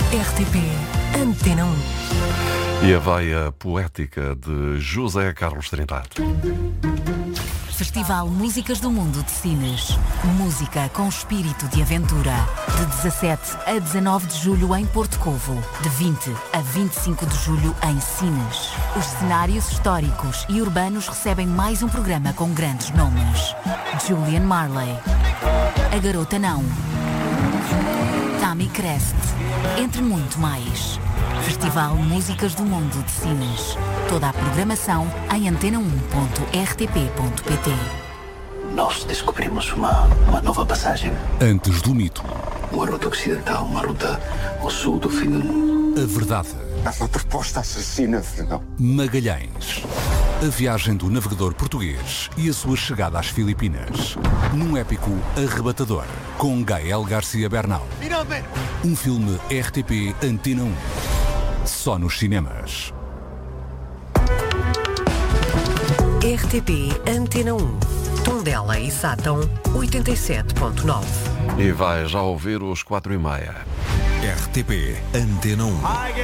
RTP Antena 1. E a veia poética de José Carlos Trindade. Festival Músicas do Mundo de Sines. Música com espírito de aventura. De 17 a 19 de julho em Porto Covo. De 20 a 25 de julho em Sines. Os cenários históricos e urbanos recebem mais um programa com grandes nomes. Julian Marley. A Garota Não. Tammy Crest. Entre muito mais. Festival Músicas do Mundo de Sines. Toda a programação em antena1.rtp.pt. Nós descobrimos uma nova passagem. Antes do mito. Uma ruta ocidental, uma ruta ao sul do fim do mundo. A verdade. Essa proposta assassina, Fernão. Magalhães. A viagem do navegador português e a sua chegada às Filipinas. Num épico arrebatador. Com Gael Garcia Bernal. Um filme RTP Antena 1. Só nos cinemas. RTP Antena 1. Tondela e Sátão 87.9. E vai já ouvir os 4:30. RTP Antena 1.